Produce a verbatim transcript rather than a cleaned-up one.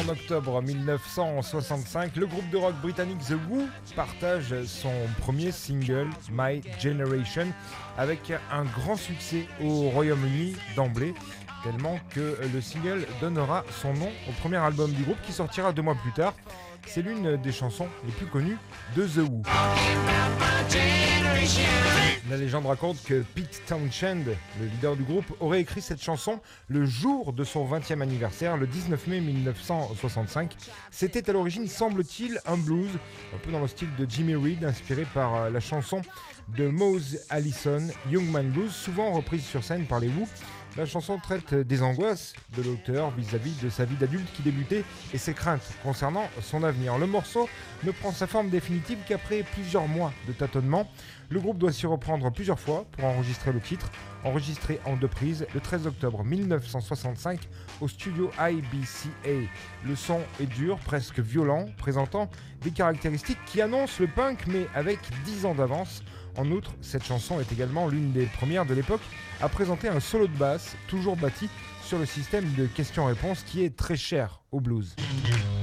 En octobre mille neuf cent soixante-cinq, le groupe de rock britannique The Who partage son premier single My Generation avec un grand succès au Royaume-Uni d'emblée, tellement que le single donnera son nom au premier album du groupe qui sortira deux mois plus tard. C'est l'une des chansons les plus connues de The Who. La légende raconte que Pete Townshend, le leader du groupe, aurait écrit cette chanson le jour de son vingtième anniversaire, le dix-neuf mai mille neuf cent soixante-cinq. C'était à l'origine, semble-t-il, un blues, un peu dans le style de Jimmy Reed, inspiré par la chanson de Mose Allison, Young Man Blues, souvent reprise sur scène par les Who. La chanson traite des angoisses de l'auteur vis-à-vis de sa vie d'adulte qui débutait et ses craintes concernant son avenir. Le morceau ne prend sa forme définitive qu'après plusieurs mois de tâtonnement. Le groupe doit s'y reprendre plusieurs fois pour enregistrer le titre, enregistré en deux prises le treize octobre mille neuf cent soixante-cinq au studio I B C A. Le son est dur, presque violent, présentant des caractéristiques qui annoncent le punk mais avec dix ans d'avance. En outre, cette chanson est également l'une des premières de l'époque à présenter un solo de basse, toujours bâti sur le système de questions-réponses qui est très cher au blues.